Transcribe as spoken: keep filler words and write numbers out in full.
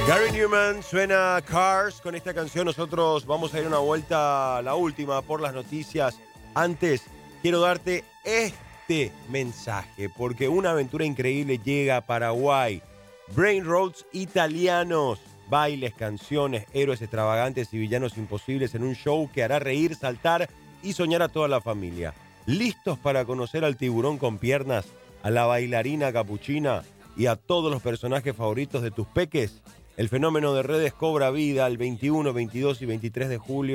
Gary Newman suena Cars. Con esta canción nosotros vamos a ir una vuelta, la última, por las noticias. Antes, quiero darte este mensaje, porque una aventura increíble llega a Paraguay. Brain Roads italianos. Bailes, canciones, héroes extravagantes y villanos imposibles en un show que hará reír, saltar y soñar a toda la familia. ¿Listos para conocer al tiburón con piernas, a la bailarina capuchina y a todos los personajes favoritos de tus peques? El fenómeno de redes cobra vida el veintiuno, veintidós y veintitrés de julio